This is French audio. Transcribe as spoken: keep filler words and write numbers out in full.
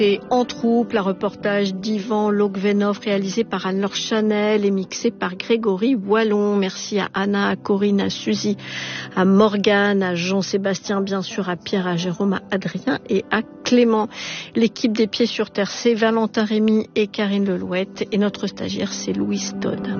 Et En troupe, la reportage d'Ivan Logvenov réalisé par Anne-Laure Chanel et mixé par Grégory Wallon. Merci à Anna, à Corinne, à Suzy, à Morgane, à Jean-Sébastien, bien sûr, à Pierre, à Jérôme, à Adrien et à Clément. L'équipe des Pieds sur Terre, c'est Valentin Rémy et Karine Lelouette. Et notre stagiaire, c'est Louise Todd.